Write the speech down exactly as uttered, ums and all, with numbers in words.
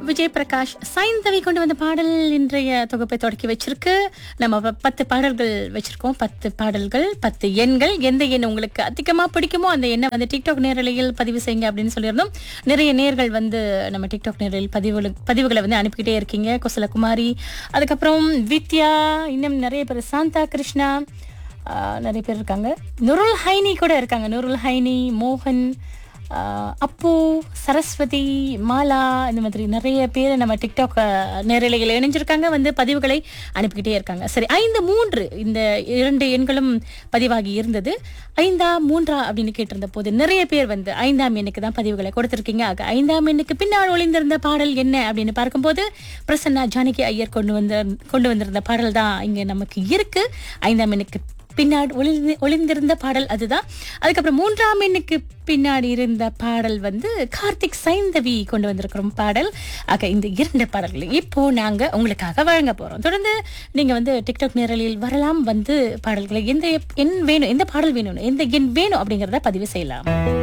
விஜய் பிரகாஷ் சைந்தவி கொண்டு வந்த பாடல் இன்றைய தொகுப்பை தொடக்கி வச்சிருக்கு. நம்ம ப- பத்து பாடல்கள் வச்சிருக்கோம். பத்து பாடல்கள், பத்து எண்கள். எந்த எண் உங்களுக்கு அதிகமா பிடிக்குமோ அந்த எண்ணை வந்து டிக்டாக் நேரலையில் பதிவு செய்யுங்க அப்படின்னு சொல்லியிருந்தோம். நிறைய நேர்கள் வந்து நம்ம டிக்டாக் நேரலையில் பதிவு பதிவுகளை வந்து அனுப்பிக்கிட்டே இருக்கீங்க. குசலகுமாரி, அதுக்கப்புறம் வித்யா, இன்னும் நிறைய பேர், சாந்தா கிருஷ்ணா, ஆஹ், நிறைய பேர் இருக்காங்க. நுருல் ஹைனி கூட இருக்காங்க. நுருல் ஹைனி, மோகன், ஆஹ், அப்பு, சரஸ்வதி, மாலா, இந்த மாதிரி நிறைய பேர் நம்ம டிக்டாக் அஹ், நேரலையில் இணைஞ்சிருக்காங்க. வந்து பதிவுகளை அனுப்பிக்கிட்டே இருக்காங்க. சரி, ஐந்து மூன்று இந்த இரண்டு எண்களும் பதிவாகி இருந்தது. ஐந்தா மூன்றா அப்படின்னு கேட்டிருந்த போது நிறைய பேர் வந்து ஐந்தாம் எண்ணுக்கு தான் பதிவுகளை கொடுத்திருக்கீங்க. ஆக ஐந்தாம் எண்ணுக்கு பின்னால் ஒளிந்திருந்த பாடல் என்ன அப்படின்னு பார்க்கும்போது பிரசன்னா ஜானகி ஐயர் கொண்டு வந்த கொண்டு வந்திருந்த பாடல் தான் இங்க நமக்கு இருக்கு. ஐந்தாம் எண்ணுக்கு பின்னாடி ஒளிந்து ஒளிந்திருந்த பாடல் அதுதான். அதுக்கப்புறம் மூன்றாம் எண்ணுக்கு பின்னாடி இருந்த பாடல் வந்து கார்த்திக் சைந்தவி கொண்டு வந்திருக்கிறோம் பாடல். ஆக இந்த இரண்டு பாடல்களை இப்போ நாங்க உங்களுக்காக வழங்க போறோம். தொடர்ந்து நீங்க வந்து டிக்டாக் நேரலில் வரலாம். வந்து பாடல்களை எந்த எண் வேணும், எந்த பாடல் வேணும், எந்த எண் வேணும் அப்படிங்கறத பதிவு செய்யலாம்.